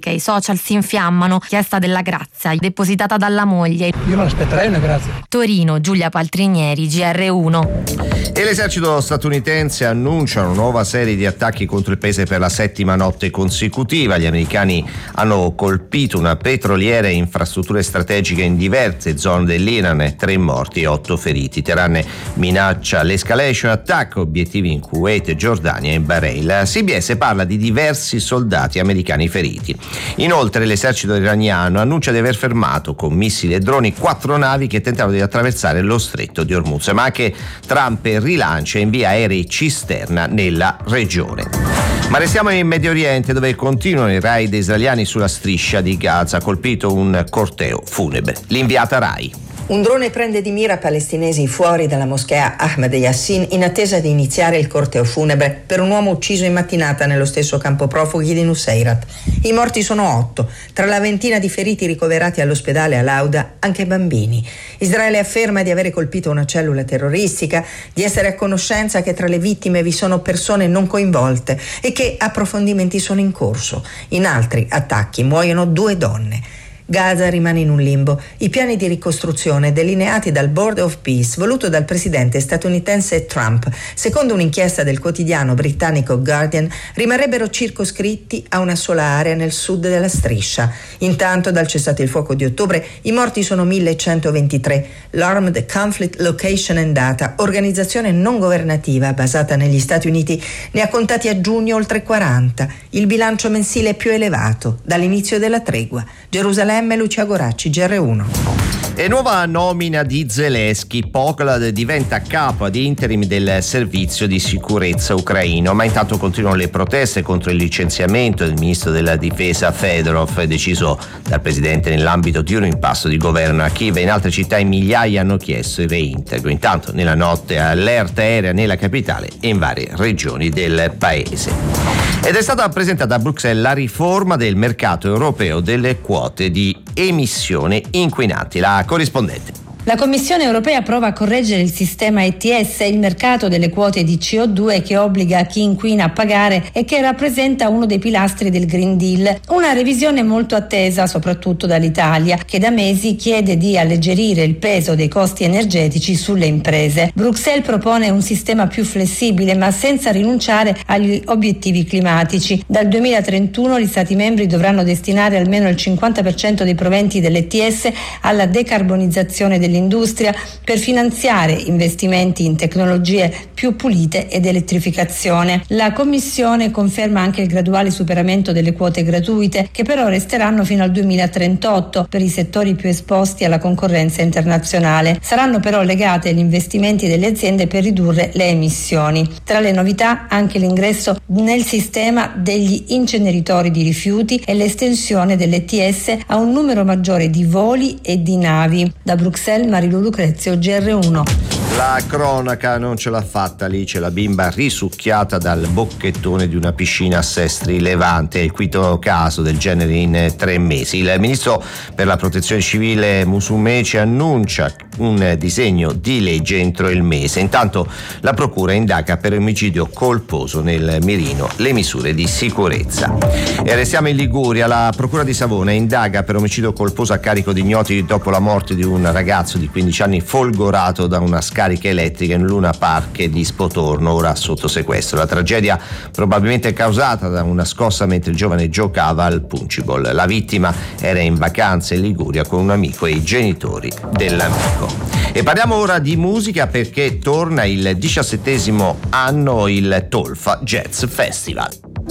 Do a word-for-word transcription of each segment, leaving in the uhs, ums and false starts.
perché i social si infiammano. Chiesta della grazia depositata dalla moglie. Io non aspetterei una grazia. Torino, Giulia Paltrinieri, G R uno. E l'esercito statunitense annuncia una nuova serie di attacchi contro il paese per la settima notte consecutiva. Gli americani hanno colpito una petroliera e infrastrutture strategiche in diverse zone dell'Iran, tre morti e otto feriti. Teheran minaccia l'escalation, attacca obiettivi in Kuwait, Giordania e Bahrain. La C B S parla di diversi soldati americani feriti. Inoltre l'esercito iraniano annuncia di aver fermato con missili e droni quattro navi che tentavano di attraversare lo stretto di Hormuz, ma anche Trump rilancia e invia aerei cisterna nella regione. Ma restiamo in Medio Oriente, dove continuano i raid israeliani sulla striscia di Gaza. Ha colpito un corteo funebre. L'inviata Rai. Un drone prende di mira palestinesi fuori dalla moschea Ahmed Yassin in attesa di iniziare il corteo funebre per un uomo ucciso in mattinata nello stesso campo profughi di Nuseirat. I morti sono otto, tra la ventina di feriti ricoverati all'ospedale Al-Auda anche bambini. Israele afferma di avere colpito una cellula terroristica, di essere a conoscenza che tra le vittime vi sono persone non coinvolte e che approfondimenti sono in corso. In altri attacchi muoiono due donne. Gaza rimane in un limbo. I piani di ricostruzione delineati dal Board of Peace voluto dal presidente statunitense Trump, secondo un'inchiesta del quotidiano britannico Guardian, rimarrebbero circoscritti a una sola area nel sud della striscia. Intanto, dal cessate il fuoco di ottobre, i morti sono millecentoventitré. L'Armed Conflict Location and Data, organizzazione non governativa basata negli Stati Uniti, ne ha contati a giugno oltre quaranta, il bilancio mensile più elevato dall'inizio della tregua. Gerusalemme, Lucia Goracci, G R uno. E nuova nomina di Zelensky. Poklad diventa capo ad interim del servizio di sicurezza ucraino, ma intanto continuano le proteste contro il licenziamento del ministro della difesa Fedorov, deciso dal presidente nell'ambito di un impasto di governo a Kiev. In altre città migliaia hanno chiesto il reintegro. Intanto nella notte allerta aerea nella capitale e in varie regioni del paese. Ed è stata presentata a Bruxelles la riforma del mercato europeo delle quote di emissione inquinanti. La corrispondente. La Commissione europea prova a correggere il sistema E T S, il mercato delle quote di C O due che obbliga chi inquina a pagare e che rappresenta uno dei pilastri del Green Deal. Una revisione molto attesa soprattutto dall'Italia, che da mesi chiede di alleggerire il peso dei costi energetici sulle imprese. Bruxelles propone un sistema più flessibile ma senza rinunciare agli obiettivi climatici. Dal duemilatrentuno gli Stati membri dovranno destinare almeno il cinquanta per cento dei proventi dell'E T S alla decarbonizzazione dell'industria per finanziare investimenti in tecnologie più pulite ed elettrificazione. La Commissione conferma anche il graduale superamento delle quote gratuite, che però resteranno fino al duemilatrentotto per i settori più esposti alla concorrenza internazionale. Saranno però legate agli investimenti delle aziende per ridurre le emissioni. Tra le novità anche l'ingresso nel sistema degli inceneritori di rifiuti e l'estensione dell'E T S a un numero maggiore di voli e di navi. Da Bruxelles, Marilu Lucrezio, G R uno. La cronaca non ce l'ha fatta, lì c'è la bimba risucchiata dal bocchettone di una piscina a Sestri Levante, il quinto caso del genere in tre mesi. Il ministro per la protezione civile Musumeci annuncia un disegno di legge entro il mese. Intanto la procura indaga per omicidio colposo nel mirino le misure di sicurezza. E restiamo in Liguria. La procura di Savona indaga per omicidio colposo a carico di ignoti dopo la morte di un ragazzo di quindici anni folgorato da una scarica elettrica in Luna Park di Spotorno, ora sotto sequestro. La tragedia probabilmente causata da una scossa mentre il giovane giocava al punciball. La vittima era in vacanza in Liguria con un amico e i genitori dell'amico. E parliamo ora di musica, perché torna il diciassettesimo anno il Tolfa Jazz Festival.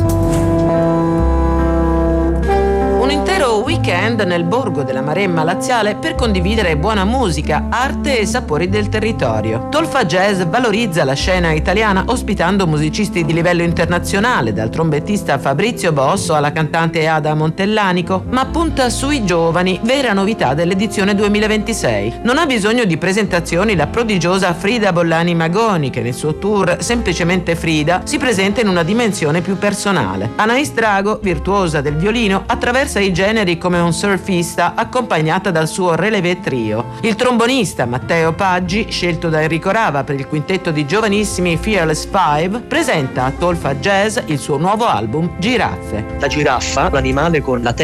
Un intero weekend nel borgo della Maremma laziale per condividere buona musica, arte e sapori del territorio. Tolfa Jazz valorizza la scena italiana ospitando musicisti di livello internazionale, dal trombettista Fabrizio Bosso alla cantante Ada Montellanico, ma punta sui giovani, vera novità dell'edizione duemilaventisei. Non ha bisogno di presentazioni la prodigiosa Frida Bollani Magoni, che nel suo tour Semplicemente Frida si presenta in una dimensione più personale. Anais Drago, virtuosa del violino, attraversa i generi come un surfista, accompagnata dal suo relevé trio. Il trombonista Matteo Paggi, scelto da Enrico Rava per il quintetto di giovanissimi Fearless Five, presenta a Tolfa Jazz il suo nuovo album Giraffe. La giraffa, l'animale con la testa